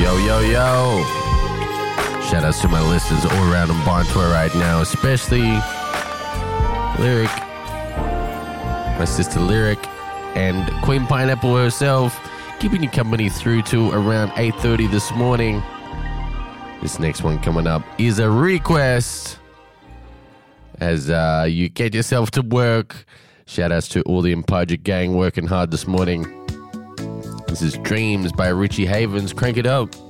Yo. Shout outs to my listeners all around in Barntour right now, especially Lyric, my sister Lyric, and Queen Pineapple herself, keeping you company through to around 8:30 this morning. This next one coming up is a request as you get yourself to work. Shout outs to all the Imparja gang working hard this morning. This is Dreams by Richie Havens. Crank it up.